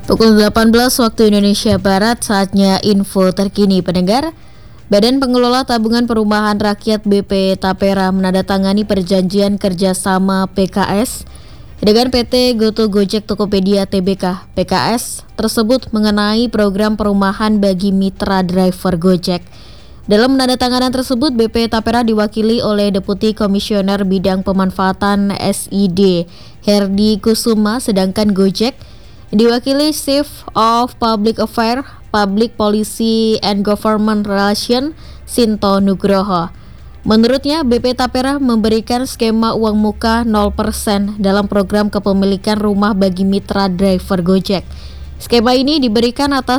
Pukul 18 waktu Indonesia Barat, saatnya info terkini pendengar. Badan Pengelola Tabungan Perumahan Rakyat BP Tapera menandatangani perjanjian kerjasama PKS dengan PT Goto Gojek Tokopedia Tbk. PKS tersebut mengenai program perumahan bagi mitra driver Gojek. Dalam penandatanganan tersebut, BP Tapera diwakili oleh Deputi Komisioner Bidang Pemanfaatan SID Herdi Kusuma, sedangkan Gojek diwakili Chief of Public Affairs, Public Policy and Government Relation Sinto Nugroho. Menurutnya, BP Tapera memberikan skema uang muka 0% dalam program kepemilikan rumah bagi mitra driver Gojek. Skema ini diberikan atas